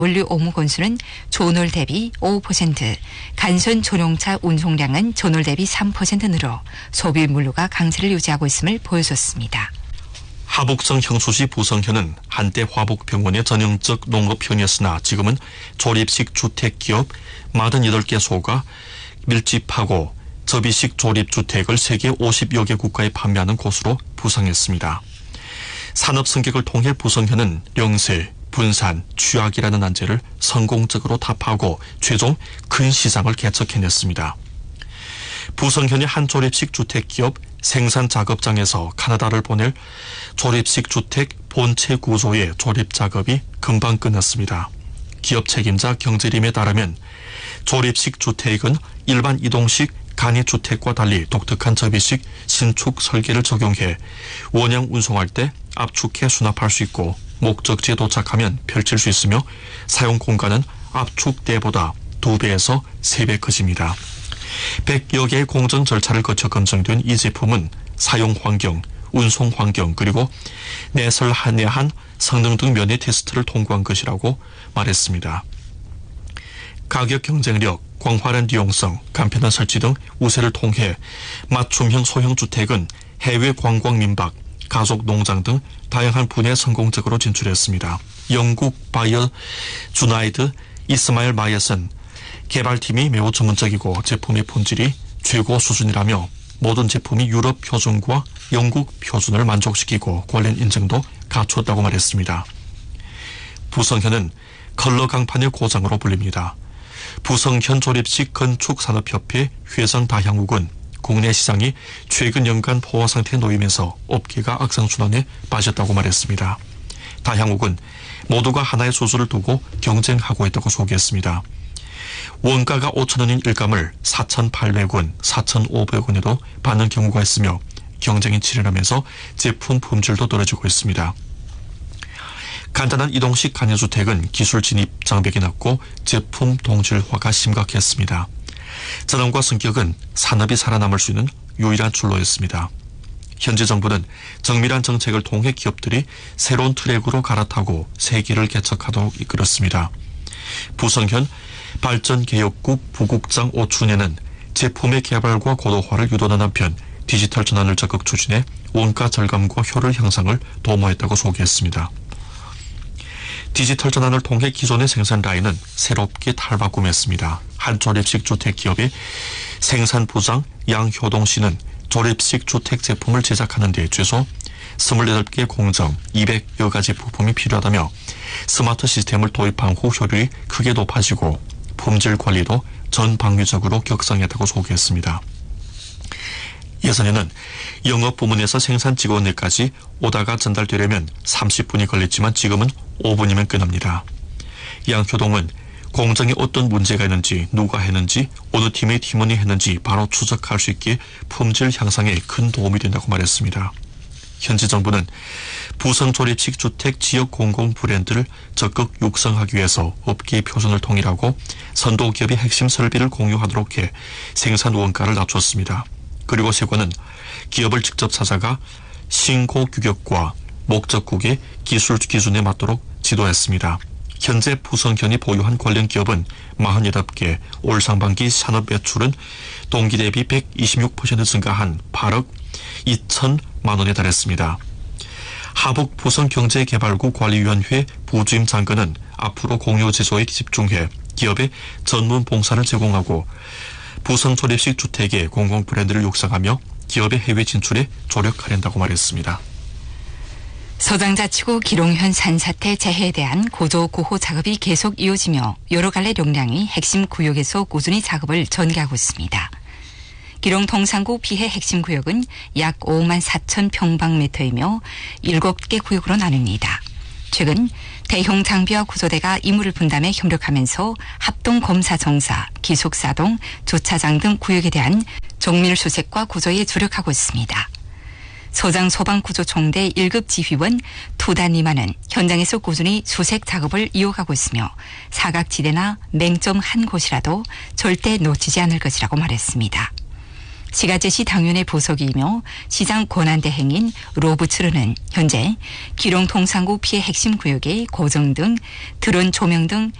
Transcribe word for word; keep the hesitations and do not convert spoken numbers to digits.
원료 오무 건수는 조놀 대비 오 퍼센트, 간선 전용차 운송량은 조놀 대비 삼 퍼센트 늘어 소비 물류가 강세를 유지하고 있음을 보여줬습니다. 하북성 형수시 부성현은 한때 화북병원의 전형적 농업현이었으나 지금은 조립식 주택기업 사십팔 개소가 밀집하고 접이식 조립주택을 세계 오십여 개 국가에 판매하는 곳으로 부상했습니다. 산업 승격을 통해 부성현은 영세, 분산, 취약이라는 난제를 성공적으로 타파하고 최종 큰 시장을 개척해냈습니다. 부성현의 한 조립식 주택기업 생산 작업장에서 카나다를 보낼 조립식 주택 본체 구조의 조립 작업이 금방 끝났습니다. 기업 책임자 경제림에 따르면 조립식 주택은 일반 이동식 간이주택과 달리 독특한 접이식 신축 설계를 적용해 원형 운송할 때 압축해 수납할 수 있고 목적지에 도착하면 펼칠 수 있으며 사용 공간은 압축대보다 두 배에서 세 배 커집니다. 백여 개의 공정 절차를 거쳐 검증된 이 제품은 사용 환경, 운송 환경 그리고 내설 한해한 성능 등 면의 테스트를 통과한 것이라고 말했습니다. 가격 경쟁력, 광활한 리용성, 간편한 설치 등 우세를 통해 맞춤형 소형 주택은 해외 관광 민박, 가족 농장 등 다양한 분야에 성공적으로 진출했습니다. 영국 바이어 주나이드 이스마일 마이엇은 개발팀이 매우 전문적이고 제품의 본질이 최고 수준이라며 모든 제품이 유럽 표준과 영국 표준을 만족시키고 관련 인증도 갖췄다고 말했습니다. 부성현은 컬러 강판의 고장으로 불립니다. 부성현 조립식 건축산업협회 회장 다향욱은 국내 시장이 최근 연간 포화 상태에 놓이면서 업계가 악성순환에 빠졌다고 말했습니다. 다향욱은 모두가 하나의 수수를 두고 경쟁하고 있다고 소개했습니다. 원가가 오천 원인 일감을 사천팔백 원, 사천오백 원에도 받는 경우가 있으며 경쟁이 치열하면서 제품 품질도 떨어지고 있습니다. 간단한 이동식 간이주택은 기술 진입 장벽이 낮고 제품 동질화가 심각했습니다. 전원과 성격은 산업이 살아남을 수 있는 유일한 출로였습니다. 현재 정부는 정밀한 정책을 통해 기업들이 새로운 트랙으로 갈아타고 새 길을 개척하도록 이끌었습니다. 부성현 발전개혁국 부국장 오춘에는 제품의 개발과 고도화를 유도하는 한편 디지털 전환을 적극 추진해 원가 절감과 효율 향상을 도모했다고 소개했습니다. 디지털 전환을 통해 기존의 생산 라인은 새롭게 탈바꿈했습니다. 한 조립식 주택 기업의 생산 부장 양효동 씨는 조립식 주택 제품을 제작하는 데 최소 스물여덟 개 공정, 이백여 가지 부품이 필요하다며 스마트 시스템을 도입한 후 효율이 크게 높아지고 품질 관리도 전방위적으로 격상했다고 소개했습니다. 예전에는 영업 부문에서 생산 직원에까지 오다가 전달되려면 삼십 분이 걸렸지만 지금은 오 분이면 끝납니다. 양효동은 공정에 어떤 문제가 있는지, 누가 했는지, 어느 팀의 팀원이 했는지 바로 추적할 수 있게 품질 향상에 큰 도움이 된다고 말했습니다. 현재 정부는 부성 조립식 주택 지역 공공 브랜드를 적극 육성하기 위해서 업계 표준을 통일하고 선도 기업의 핵심 설비를 공유하도록 해 생산 원가를 낮췄습니다. 그리고 세관은 기업을 직접 찾아가 신고 규격과 목적국의 기술 기준에 맞도록 지도했습니다. 현재 부성현이 보유한 관련 기업은 사십팔 개, 올 상반기 산업 매출은 동기 대비 백이십육 퍼센트 증가한 팔억 이천만 원에 달했습니다. 하북 부성경제개발구 관리위원회 부주임 장관은 앞으로 공유 제조에 집중해 기업의 전문 봉사를 제공하고 부성 조립식 주택의 공공 브랜드를 육성하며 기업의 해외 진출에 조력하려고 말했습니다. 서장자치구 기롱현 산사태 재해에 대한 고조 구호 작업이 계속 이어지며 여러 갈래 용량이 핵심 구역에서 꾸준히 작업을 전개하고 있습니다. 기롱 동산구 피해 핵심 구역은 약 오만 사천 평방미터이며 일곱 개 구역으로 나눕니다. 최근 대형 장비와 구조대가 임무를 분담해 협력하면서 합동검사 정사, 기숙사동, 주차장 등 구역에 대한 정밀 수색과 구조에 주력하고 있습니다. 서장 소방구조총대 일 급 지휘원 투다니마는 현장에서 꾸준히 수색 작업을 이어가고 있으며 사각지대나 맹점 한 곳이라도 절대 놓치지 않을 것이라고 말했습니다. 시가제시 당연의 보석이며 시장 권한대행인 로브츠르는 현재 기룡 통상구 피해 핵심 구역의 고정 등 드론 조명 등